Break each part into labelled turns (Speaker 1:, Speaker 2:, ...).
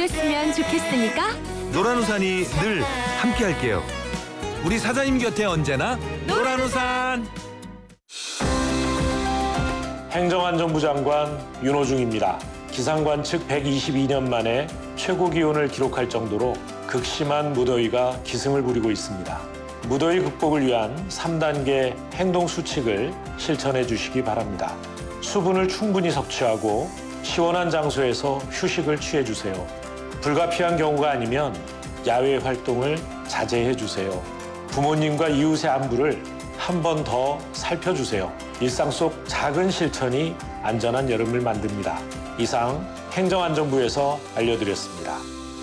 Speaker 1: 그랬으면 좋겠으니까
Speaker 2: 노란우산이 늘 함께할게요. 우리 사장님 곁에 언제나 노란우산.
Speaker 3: 행정안전부 장관 윤호중입니다. 기상관 측 122년 만에 최고 기온을 기록할 정도로 극심한 무더위가 기승을 부리고 있습니다. 무더위 극복을 위한 3단계 행동 수칙을 실천해 주시기 바랍니다. 수분을 충분히 섭취하고 시원한 장소에서 휴식을 취해 주세요. 불가피한 경우가 아니면 야외 활동을 자제해 주세요. 부모님과 이웃의 안부를 한 번 더 살펴주세요. 일상 속 작은 실천이 안전한 여름을 만듭니다. 이상 행정안전부에서 알려드렸습니다.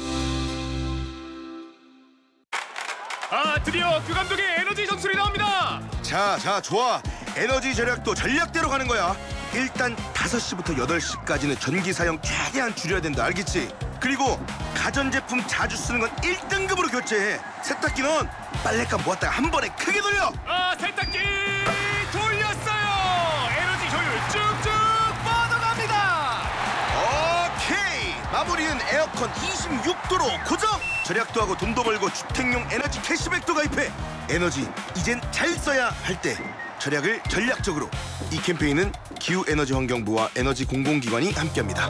Speaker 4: 드디어 그 감독의 에너지 전술이 나옵니다.
Speaker 5: 자, 좋아. 에너지 절약도 전략대로 가는 거야. 일단 5시부터 8시까지는 전기 사용 최대한 줄여야 된다. 알겠지? 그리고 가전제품 자주 쓰는 건 1등급으로 교체해. 세탁기는 빨랫감 모았다가 한 번에 크게 돌려.
Speaker 4: 세탁기 돌렸어요. 에너지 효율 쭉쭉 뻗어갑니다.
Speaker 5: 오케이. 마무리는 에어컨 26도로 고정. 절약도 하고 돈도 벌고 주택용 에너지 캐시백도 가입해. 에너지 이젠 잘 써야 할 때. 절약을 전략적으로. 이 캠페인은 기후에너지환경부와 에너지 공공기관이 함께합니다.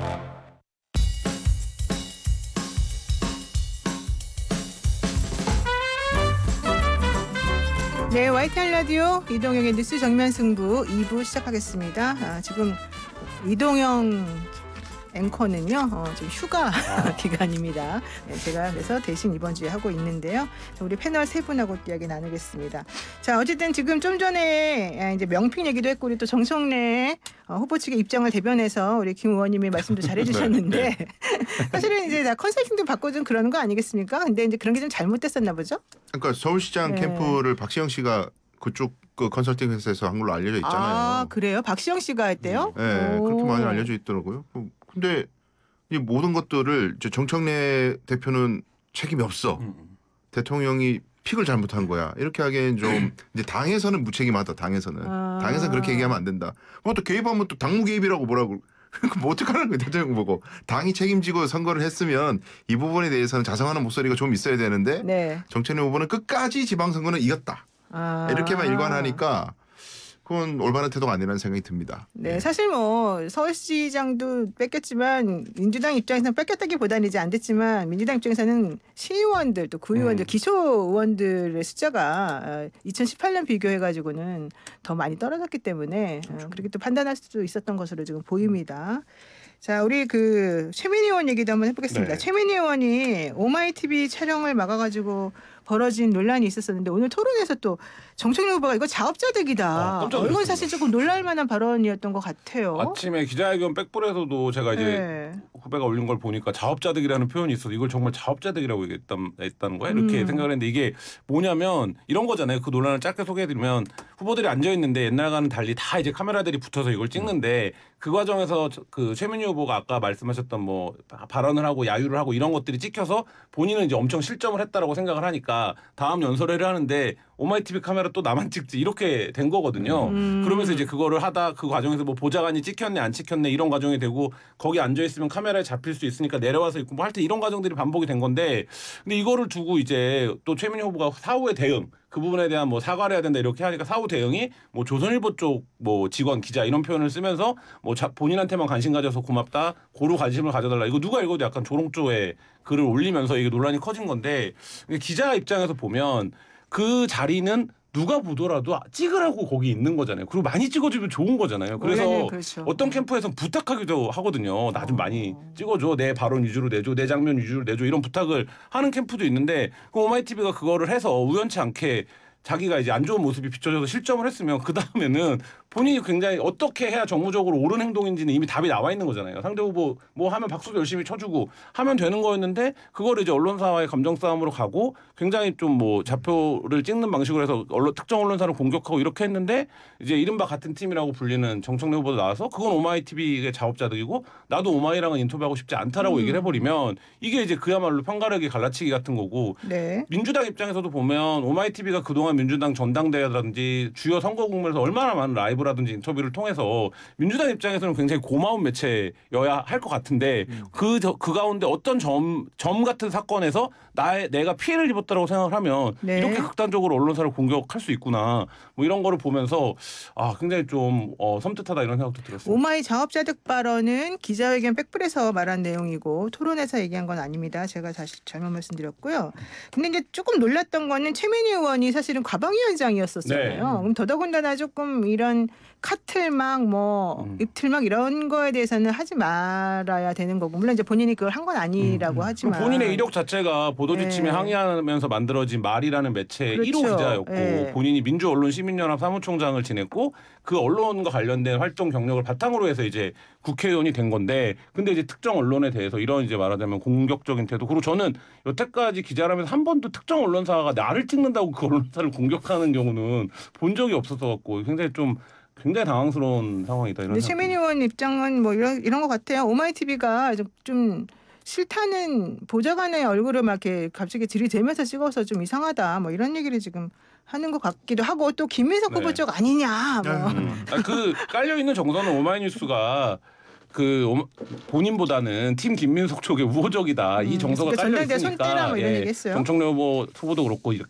Speaker 6: 네, YTN 라디오 이동영의 뉴스 정면 승부 2부 시작하겠습니다. 지금 이동영 앵커는요, 지금 휴가 기간입니다. 네, 제가 그래서 대신 이번 주에 하고 있는데요. 우리 패널 세 분하고 이야기 나누겠습니다. 자, 어쨌든 지금 좀 전에 이제 명핑 얘기도 했고, 우리 또 정청래 후보 측의 입장을 대변해서 우리 김 의원님이 말씀도 잘해주셨는데, 네. 사실은 이제 다 컨설팅도 받고 좀 그러는 거 아니겠습니까? 근데 이제 그런 게 좀 잘못됐었나 보죠?
Speaker 7: 그러니까 서울시장
Speaker 6: 네.
Speaker 7: 캠프를 박시영 씨가 그쪽 그 컨설팅 회사에서 한 걸로 알려져 있잖아요.
Speaker 6: 그래요? 박시영 씨가 했대요?
Speaker 7: 네, 그렇게 많이 알려져 있더라고요. 근데 이 모든 것들을 정청래 대표는 책임이 없어. 대통령이 픽을 잘못한 거야. 이렇게 하기엔 좀 이제 당에서는 무책임하다. 당에서는 그렇게 얘기하면 안 된다. 뭐 또 개입하면 또 당무 개입이라고 뭐라고. 뭐 어떡하는 거야 대통령 보고. 당이 책임지고 선거를 했으면 이 부분에 대해서는 자성하는 목소리가 좀 있어야 되는데
Speaker 6: 네.
Speaker 7: 정청래 후보는 끝까지 지방선거는 이겼다. 이렇게만 일관하니까 그건 올바른 태도가 아니라는 생각이 듭니다.
Speaker 6: 네, 사실 뭐 서울시장도 뺏겼지만 민주당 입장에서는 뺏겼다기보다는 이제 안 됐지만 민주당 입장에서는 시의원들 또 구의원들 기초의원들의 숫자가 2018년 비교해가지고는 더 많이 떨어졌기 때문에 그렇게 또 판단할 수도 있었던 것으로 지금 보입니다. 자, 우리 그 최민희 의원 얘기도 한번 해보겠습니다.
Speaker 3: 네.
Speaker 6: 최민희 의원이 오마이TV 촬영을 막아가지고 벌어진 논란이 있었었는데 오늘 토론에서 또 정청래 후보가 이거 자업자득이다.
Speaker 4: 깜짝
Speaker 6: 이건
Speaker 4: 놀랐습니다.
Speaker 6: 사실 조금 놀랄만한 발언이었던 것 같아요.
Speaker 4: 아침에 기자회견 백볼에서도 제가 이제
Speaker 6: 네.
Speaker 4: 후배가 올린 걸 보니까 자업자득이라는 표현이 있어서 이걸 정말 자업자득이라고 얘기했다는 거야 이렇게 생각을 했는데 이게 뭐냐면 이런 거잖아요. 그 논란을 짧게 소개해드리면 후보들이 앉아있는데 옛날과는 달리 다 이제 카메라들이 붙어서 이걸 찍는데 그 과정에서 그 최민희 후보가 아까 말씀하셨던 뭐 발언을 하고 야유를 하고 이런 것들이 찍혀서 본인은 이제 엄청 실점을 했다라고 생각을 하니까 다음 연설회를 하는데 오마이TV 카메라 또 나만 찍지 이렇게 된 거거든요. 그러면서 이제 그거를 하다 그 과정에서 뭐 보좌관이 찍혔네 안 찍혔네 이런 과정이 되고 거기 앉아 있으면 카메라에 잡힐 수 있으니까 내려와서 있고 뭐 할 때 이런 과정들이 반복이 된 건데 근데 이거를 두고 이제 또 최민희 후보가 사후의 대응 그 부분에 대한 뭐 사과를 해야 된다 이렇게 하니까 사후 대응이 뭐 조선일보 쪽 뭐 직원 기자 이런 표현을 쓰면서 뭐 본인한테만 관심 가져서 고맙다 고루 관심을 가져달라 이거 누가 읽어도 약간 조롱조의 글을 올리면서 이게 논란이 커진 건데 기자 입장에서 보면 그 자리는 누가 보더라도 찍으라고 거기 있는 거잖아요. 그리고 많이 찍어주면 좋은 거잖아요. 그래서
Speaker 6: 그렇죠.
Speaker 4: 어떤 캠프에서는 부탁하기도 하거든요. 나 좀 많이 찍어줘. 내 발언 위주로 내줘. 내 장면 위주로 내줘. 이런 부탁을 하는 캠프도 있는데 그 오마이TV가 그거를 해서 우연치 않게 자기가 이제 안 좋은 모습이 비춰져서 실점을 했으면 그 다음에는 본인이 굉장히 어떻게 해야 정무적으로 옳은 행동인지는 이미 답이 나와 있는 거잖아요. 상대 후보 뭐 하면 박수도 열심히 쳐주고 하면 되는 거였는데 그거를 이제 언론사와의 감정 싸움으로 가고 굉장히 좀 뭐 좌표를 찍는 방식으로 해서 특정 언론사를 공격하고 이렇게 했는데 이제 이른바 같은 팀이라고 불리는 정청래 후보도 나와서 그건 오마이TV의 자업자득이고 나도 오마이랑은 인터뷰하고 싶지 않다라고 얘기를 해버리면 이게 이제 그야말로 편가르기 갈라치기 같은 거고
Speaker 6: 네.
Speaker 4: 민주당 입장에서도 보면 오마이TV가 그동안 민주당 전당대회라든지 주요 선거 국면에서 얼마나 많은 라이브 라이브라든지 인터뷰를 통해서 민주당 입장에서는 굉장히 고마운 매체여야 할 것 같은데 그 가운데 어떤 점 같은 사건에서 내가 피해를 입었다고 생각을 하면
Speaker 6: 네.
Speaker 4: 이렇게 극단적으로 언론사를 공격할 수 있구나 뭐 이런 거를 보면서 굉장히 좀 섬뜩하다 이런 생각도 들었어요.
Speaker 6: 오마이 자업자득 발언은 기자회견 백플에서 말한 내용이고 토론에서 얘기한 건 아닙니다. 제가 다시 잘못 말씀드렸고요. 근데 이제 조금 놀랐던 거는 최민희 의원이 사실은 과방위원장이었었잖아요.
Speaker 4: 네.
Speaker 6: 그럼 더더군다나 조금 이런 카틀막 뭐 입틀막 이런 거에 대해서는 하지 말아야 되는 거고 물론 이제 본인이 그걸 한 건 아니라고 하지만
Speaker 4: 본인의 이력 자체가 보도지침에
Speaker 6: 네.
Speaker 4: 항의하면서 만들어진 말이라는 매체의
Speaker 6: 그렇죠.
Speaker 4: 1호 기자였고
Speaker 6: 네.
Speaker 4: 본인이 민주언론시민연합 사무총장을 지냈고 그 언론과 관련된 활동 경력을 바탕으로 해서 이제 국회의원이 된 건데 근데 이제 특정 언론에 대해서 이런 이제 말하자면 공격적인 태도 그리고 저는 여태까지 기자라면서 한 번도 특정 언론사가 나를 찍는다고 그 언론사를 공격하는 경우는 본 적이 없어서 갖고 굉장히 당황스러운 상황이다 이런.
Speaker 6: 근데 최민희 의원 입장은 뭐 이런 것 같아요. 오마이 TV가 좀 싫다는 보좌관의 얼굴을 막 이렇게 갑자기 들이대면서 찍어서 좀 이상하다 뭐 이런 얘기를 지금 하는 것 같기도 하고 또 김민석
Speaker 4: 네.
Speaker 6: 후보 쪽 아니냐 뭐.
Speaker 4: 그 깔려 있는 정서는 오마이뉴스가 본인보다는 팀 김민석 쪽에 우호적이다 이 정서가
Speaker 6: 그러니까
Speaker 4: 깔려
Speaker 6: 전당대회
Speaker 4: 있으니까
Speaker 6: 손 떼라 뭐 이런 얘기했어요.
Speaker 4: 정청래 후보도 그렇고